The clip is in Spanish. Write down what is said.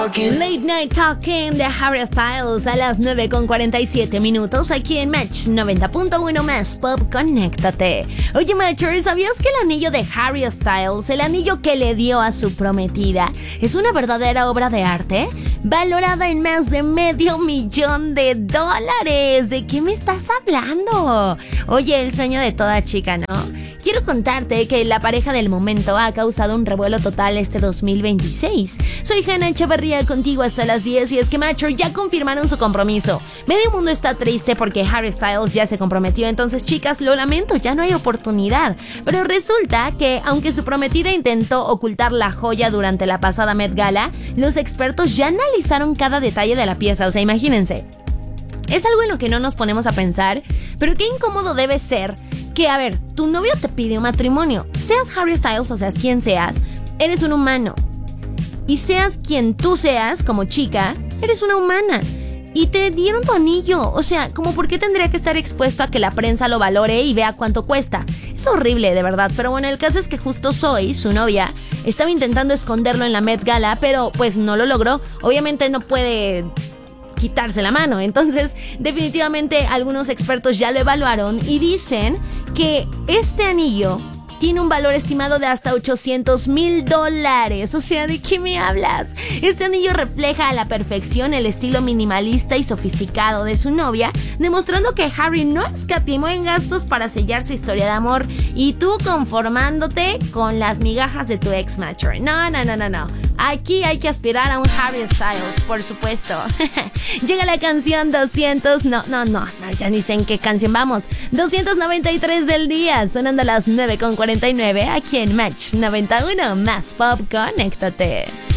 Late Night Talking de Harry Styles a las 9:47 aquí en Match 90.1 Más Pop, conéctate. Oye, Matcher, ¿sabías que el anillo de Harry Styles, el anillo que le dio a su prometida, es una verdadera obra de arte? Valorada en más de $500,000. ¿De qué me estás hablando? Oye, el sueño de toda chica, ¿no? Quiero contarte que la pareja del momento ha causado un revuelo total este 2026. Soy Hannah Echeverría, contigo hasta las 10, y es que Matcher ya confirmaron su compromiso. Medio mundo está triste porque Harry Styles ya se comprometió, entonces chicas, lo lamento, ya no hay oportunidad. Pero resulta que, aunque su prometida intentó ocultar la joya durante la pasada Met Gala, los expertos ya analizaron cada detalle de la pieza, o sea, imagínense. Es algo en lo que no nos ponemos a pensar, pero qué incómodo debe ser que, a ver, tu novio te pide un matrimonio. Seas Harry Styles o seas quien seas, eres un humano. Y seas quien tú seas como chica, eres una humana. Y te dieron tu anillo. O sea, ¿cómo por qué tendría que estar expuesto a que la prensa lo valore y vea cuánto cuesta? Es horrible, de verdad. Pero bueno, el caso es que justo Zoe, su novia, estaba intentando esconderlo en la Met Gala, pero pues no lo logró. Obviamente no puede quitarse la mano. Entonces, definitivamente algunos expertos ya lo evaluaron y dicen que este anillo tiene un valor estimado de hasta $800,000. O sea, ¿de qué me hablas? Este anillo refleja a la perfección el estilo minimalista y sofisticado de su novia, demostrando que Harry no escatimó en gastos para sellar su historia de amor, y tú conformándote con las migajas de tu ex Matcher. No. Aquí hay que aspirar a un Harry Styles, por supuesto. Llega la canción 200... No, ya ni sé en qué canción vamos. 293 del día, sonando a las 9:49 aquí en Match 91 Más Pop, conéctate.